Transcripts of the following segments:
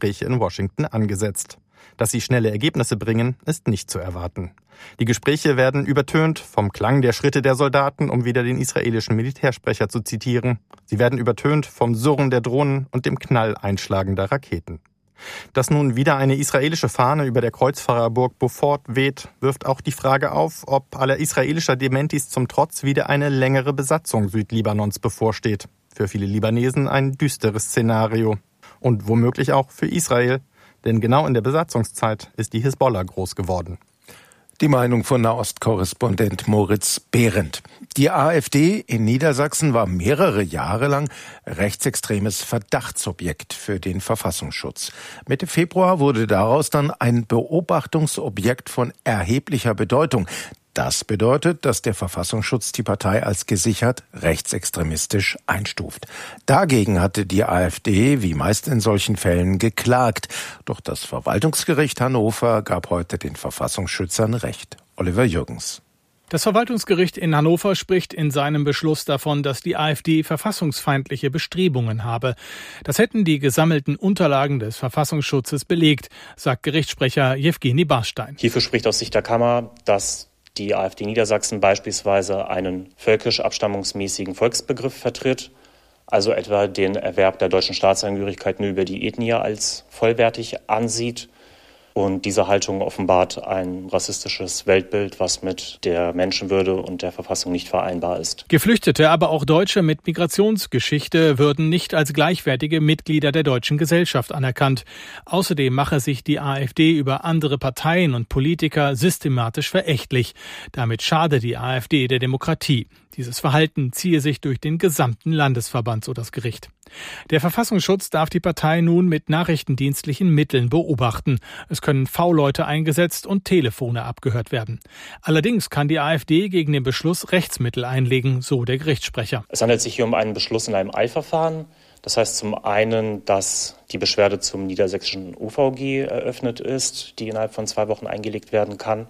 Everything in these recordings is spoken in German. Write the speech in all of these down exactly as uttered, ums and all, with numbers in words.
Gespräche in Washington angesetzt. Dass sie schnelle Ergebnisse bringen, ist nicht zu erwarten. Die Gespräche werden übertönt vom Klang der Schritte der Soldaten, um wieder den israelischen Militärsprecher zu zitieren. Sie werden übertönt vom Surren der Drohnen und dem Knall einschlagender Raketen. Dass nun wieder eine israelische Fahne über der Kreuzfahrerburg Beaufort weht, wirft auch die Frage auf, ob aller israelischer Dementis zum Trotz wieder eine längere Besatzung Südlibanons bevorsteht. Für viele Libanesen ein düsteres Szenario. Und womöglich auch für Israel, denn genau in der Besatzungszeit ist die Hisbollah groß geworden. Die Meinung von Nahostkorrespondent Moritz Behrendt. Die AfD in Niedersachsen war mehrere Jahre lang rechtsextremes Verdachtsobjekt für den Verfassungsschutz. Mitte Februar wurde daraus dann ein Beobachtungsobjekt von erheblicher Bedeutung. Das bedeutet, dass der Verfassungsschutz die Partei als gesichert rechtsextremistisch einstuft. Dagegen hatte die AfD, wie meist in solchen Fällen, geklagt. Doch das Verwaltungsgericht Hannover gab heute den Verfassungsschützern Recht. Oliver Jürgens. Das Verwaltungsgericht in Hannover spricht in seinem Beschluss davon, dass die AfD verfassungsfeindliche Bestrebungen habe. Das hätten die gesammelten Unterlagen des Verfassungsschutzes belegt, sagt Gerichtssprecher Jewgeni Barstein. Hierfür spricht aus Sicht der Kammer, dass die AfD Niedersachsen beispielsweise einen völkisch-abstammungsmäßigen Volksbegriff vertritt, also etwa den Erwerb der deutschen Staatsangehörigkeit nur über die Ethnie als vollwertig ansieht. Und diese Haltung offenbart ein rassistisches Weltbild, was mit der Menschenwürde und der Verfassung nicht vereinbar ist. Geflüchtete, aber auch Deutsche mit Migrationsgeschichte würden nicht als gleichwertige Mitglieder der deutschen Gesellschaft anerkannt. Außerdem mache sich die AfD über andere Parteien und Politiker systematisch verächtlich. Damit schade die AfD der Demokratie. Dieses Verhalten ziehe sich durch den gesamten Landesverband, so das Gericht. Der Verfassungsschutz darf die Partei nun mit nachrichtendienstlichen Mitteln beobachten. Es können V-Leute eingesetzt und Telefone abgehört werden. Allerdings kann die AfD gegen den Beschluss Rechtsmittel einlegen, so der Gerichtssprecher. Es handelt sich hier um einen Beschluss in einem Eilverfahren. Das heißt zum einen, dass die Beschwerde zum niedersächsischen O V G eröffnet ist, die innerhalb von zwei Wochen eingelegt werden kann.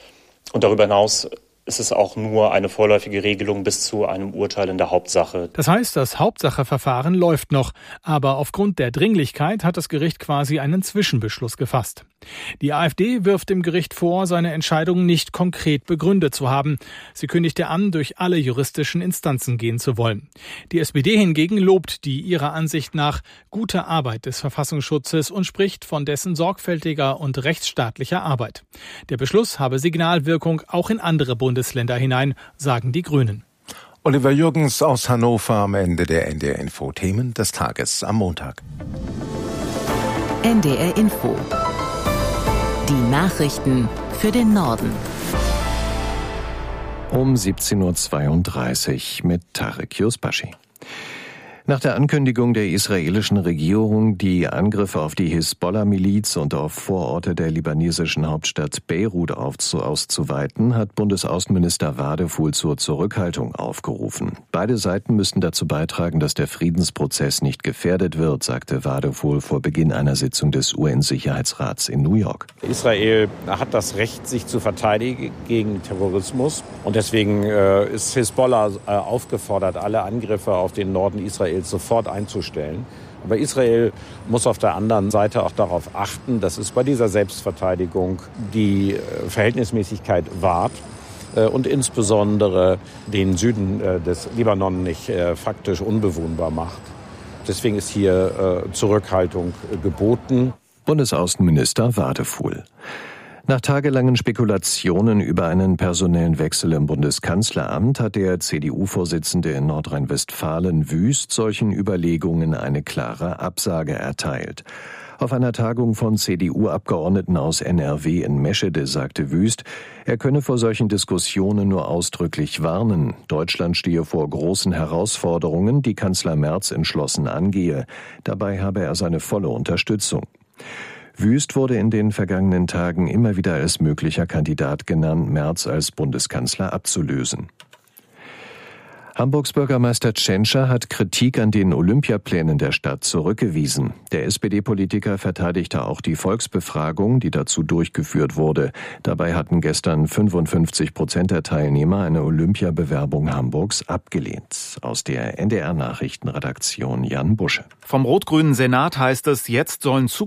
Und darüber hinaus ist es auch nur eine vorläufige Regelung bis zu einem Urteil in der Hauptsache. Das heißt, das Hauptsacheverfahren läuft noch, aber aufgrund der Dringlichkeit hat das Gericht quasi einen Zwischenbeschluss gefasst. Die AfD wirft dem Gericht vor, seine Entscheidung nicht konkret begründet zu haben. Sie kündigte an, durch alle juristischen Instanzen gehen zu wollen. Die S P D hingegen lobt die ihrer Ansicht nach gute Arbeit des Verfassungsschutzes und spricht von dessen sorgfältiger und rechtsstaatlicher Arbeit. Der Beschluss habe Signalwirkung auch in andere Bundesländer hinein, sagen die Grünen. Oliver Jürgens aus Hannover am Ende der N D R Info Themen des Tages am Montag. N D R Info. Die Nachrichten für den Norden. Um siebzehn Uhr zweiunddreißig mit Tarek Yusbashi. Nach der Ankündigung der israelischen Regierung, die Angriffe auf die Hisbollah-Miliz und auf Vororte der libanesischen Hauptstadt Beirut auszuweiten, hat Bundesaußenminister Wadefuhl zur Zurückhaltung aufgerufen. Beide Seiten müssten dazu beitragen, dass der Friedensprozess nicht gefährdet wird, sagte Wadefuhl vor Beginn einer Sitzung des U N-Sicherheitsrats in New York. Israel hat das Recht, sich zu verteidigen gegen Terrorismus. Und deswegen äh, ist Hisbollah äh, aufgefordert, alle Angriffe auf den Norden Israels sofort einzustellen. Aber Israel muss auf der anderen Seite auch darauf achten, dass es bei dieser Selbstverteidigung die Verhältnismäßigkeit wahrt und insbesondere den Süden des Libanon nicht faktisch unbewohnbar macht. Deswegen ist hier Zurückhaltung geboten. Bundesaußenminister Wadefuhl. Nach tagelangen Spekulationen über einen personellen Wechsel im Bundeskanzleramt hat der C D U-Vorsitzende in Nordrhein-Westfalen Wüst solchen Überlegungen eine klare Absage erteilt. Auf einer Tagung von C D U-Abgeordneten aus N R W in Meschede sagte Wüst, er könne vor solchen Diskussionen nur ausdrücklich warnen. Deutschland stehe vor großen Herausforderungen, die Kanzler Merz entschlossen angehe. Dabei habe er seine volle Unterstützung. Wüst wurde in den vergangenen Tagen immer wieder als möglicher Kandidat genannt, Merz als Bundeskanzler abzulösen. Hamburgs Bürgermeister Tschentscher hat Kritik an den Olympiaplänen der Stadt zurückgewiesen. Der S P D-Politiker verteidigte auch die Volksbefragung, die dazu durchgeführt wurde. Dabei hatten gestern fünfundfünfzig Prozent der Teilnehmer eine Olympiabewerbung Hamburgs abgelehnt. Aus der N D R-Nachrichtenredaktion Jan Busche. Vom rot-grünen Senat heißt es, jetzt sollen Zukunft